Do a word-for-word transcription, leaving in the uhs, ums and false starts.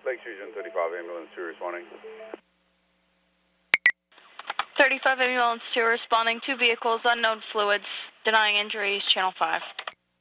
Lake Fusion thirty-five ambulance two responding. thirty-five ambulance two responding. Two vehicles, unknown fluids, denying injuries, channel five.